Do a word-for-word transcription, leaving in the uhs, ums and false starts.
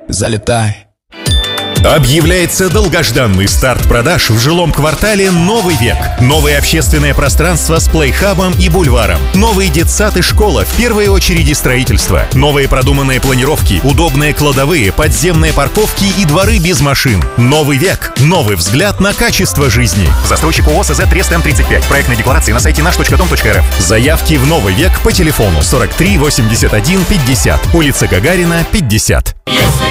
Залетай. Объявляется долгожданный старт продаж в жилом квартале «Новый век». Новое общественное пространство с плейхабом и бульваром. Новый детсад и школа, в первой очереди строительство. Новые продуманные планировки, удобные кладовые, подземные парковки и дворы без машин. «Новый век». Новый взгляд на качество жизни. Застройщик ООО СЗ Трест М тридцать пять. Проектные декларации на сайте наш точка дом точка эр эф. Заявки в «Новый век» по телефону сорок три восемьдесят один пятьдесят. Улица Гагарина, пятьдесят.